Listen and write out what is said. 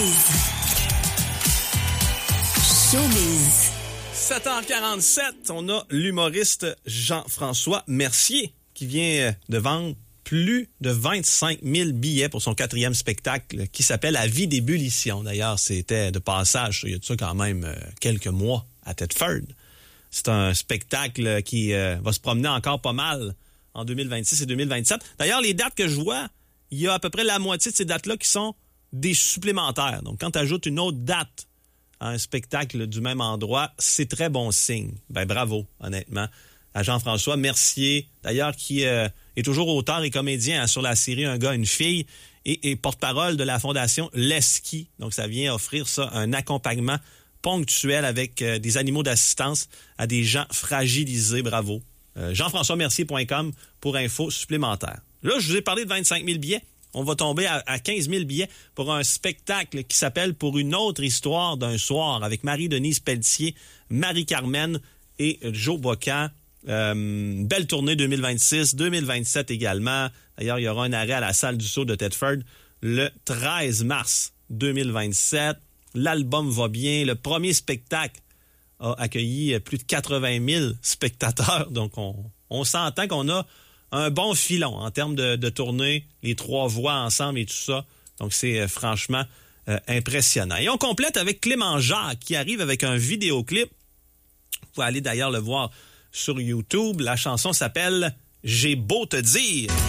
Showbiz. 7h47, on a l'humoriste Jean-François Mercier qui vient de vendre plus de 25 000 billets pour son 4e spectacle qui s'appelle La vie d'ébullition. D'ailleurs, c'était de passage, il y a de ça quand même quelques mois à Thetford. C'est un spectacle qui va se promener encore pas mal en 2026 et 2027. D'ailleurs, les dates que je vois, il y a à peu près la moitié de ces dates-là qui sont des supplémentaires. Donc, quand tu ajoutes une autre date à un spectacle du même endroit, c'est très bon signe. Ben bravo, honnêtement, à Jean-François Mercier, d'ailleurs, qui est toujours auteur et comédien sur la série Un gars, une fille, et porte-parole de la fondation Leski. Donc, ça vient offrir ça, un accompagnement ponctuel avec des animaux d'assistance à des gens fragilisés. Bravo. Jean-François-Mercier.com pour infos supplémentaires. Là, je vous ai parlé de 25 000 billets. On va tomber à 15 000 billets pour un spectacle qui s'appelle Pour une autre histoire d'un soir avec Marie-Denise Pelletier, Marie-Carmen et Joe Bocan. Belle tournée 2026, 2027 également. D'ailleurs, il y aura un arrêt à la salle du Sceau de Thetford le 13 mars 2027. L'album va bien. Le premier spectacle a accueilli plus de 80 000 spectateurs. Donc, on s'entend qu'on a un bon filon en termes de tournée, les 3 voix ensemble et tout ça. Donc, c'est franchement impressionnant. Et on complète avec Clément Jacques qui arrive avec un vidéoclip. Vous pouvez aller d'ailleurs le voir sur YouTube. La chanson s'appelle « J'ai beau te dire ».